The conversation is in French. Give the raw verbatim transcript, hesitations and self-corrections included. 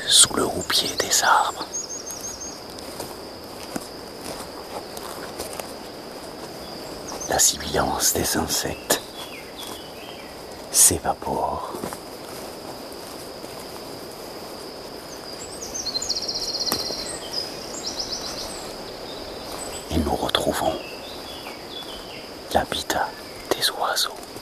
sous le houppier des arbres. La sibilance des insectes s'évapore. Et nous retrouvons l'habitat des oiseaux.